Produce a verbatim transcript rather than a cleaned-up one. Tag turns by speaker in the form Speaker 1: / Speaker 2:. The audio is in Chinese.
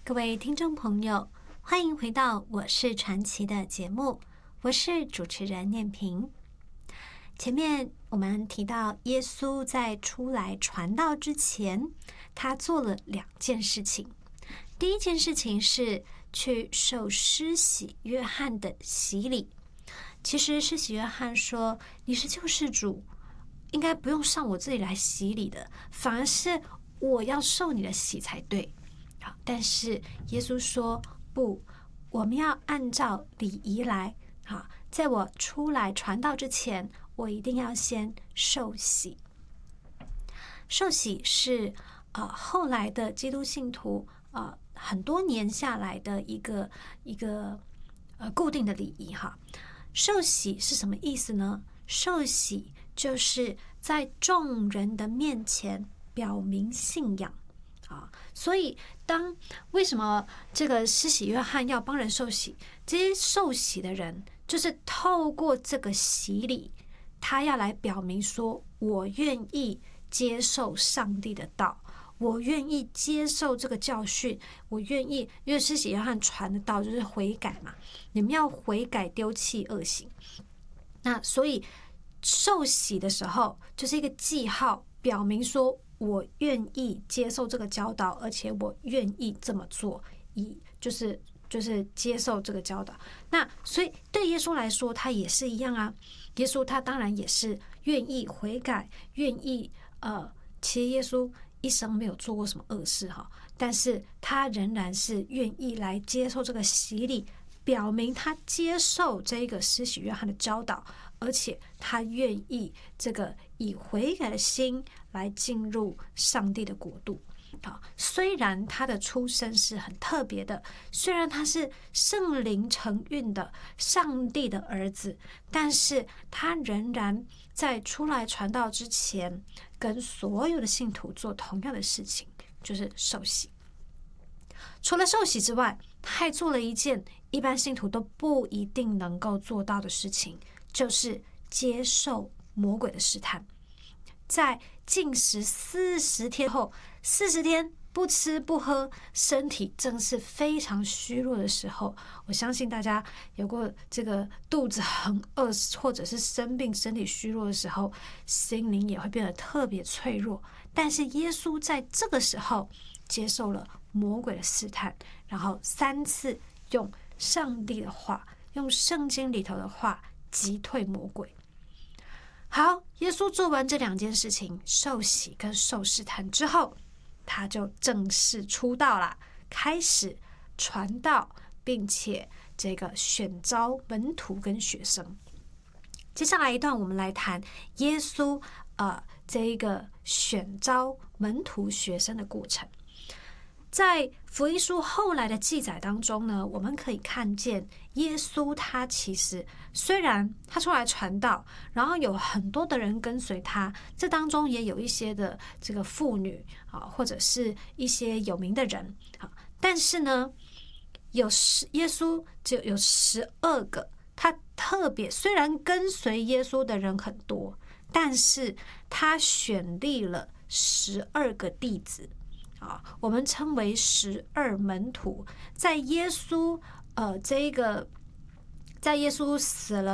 Speaker 1: 各位听众朋友，欢迎回到我是传奇的节目，我是主持人念萍。前面我们提到耶稣在出来传道之前，他做了两件事情。第一件事情是去受施洗约翰的洗礼。其实施洗约翰说，你是救世主，应该不用上我这里来洗礼的，反而是我要受你的洗才对。好，但是耶稣说不，我们要按照礼仪来。好，在我出来传道之前，我一定要先受洗。受洗是呃后来的基督信徒呃很多年下来的一个一个呃固定的礼仪哈。受洗是什么意思呢？受洗就是在众人的面前表明信仰。啊，所以当为什么这个施洗约翰要帮人受洗？这些受洗的人就是透过这个洗礼，他要来表明说，我愿意接受上帝的道，我愿意接受这个教训，我愿意，因为施洗约翰传的道就是悔改嘛，你们要悔改，丢弃恶行。那所以受洗的时候就是一个记号，表明说我愿意接受这个教导，而且我愿意这么做，以就是就是接受这个教导。那所以对耶稣来说，他也是一样啊。耶稣他当然也是愿意悔改，愿意呃，其实耶稣一生没有做过什么恶事哈，但是他仍然是愿意来接受这个洗礼，表明他接受这个施洗约翰的教导，而且他愿意这个以悔改的心来进入上帝的国度。好，虽然他的出生是很特别的，虽然他是圣灵承运的上帝的儿子，但是他仍然在出来传道之前，跟所有的信徒做同样的事情，就是受洗。除了受洗之外，他还做了一件一般信徒都不一定能够做到的事情，就是接受魔鬼的试探。在禁食四十天后，四十天不吃不喝，身体正是非常虚弱的时候，我相信大家有过这个肚子很饿，或者是生病身体虚弱的时候，心灵也会变得特别脆弱。但是耶稣在这个时候接受了魔鬼的试探，然后三次用上帝的话，用圣经里头的话击退魔鬼。好，耶稣做完这两件事情，受洗跟受试探之后，他就正式出道了，开始传道，并且这个选召门徒跟学生。接下来一段，我们来谈耶稣呃这一个选召门徒学生的过程。在福音书后来的记载当中呢，我们可以看见耶稣他其实虽然他出来传道，然后有很多的人跟随他，这当中也有一些的这个妇女啊，或者是一些有名的人啊，但是呢，有十耶稣就有十二个，他特别虽然跟随耶稣的人很多，但是他选立了十二个弟子。啊，我们称为十二门徒，在耶稣呃这个，在耶稣死了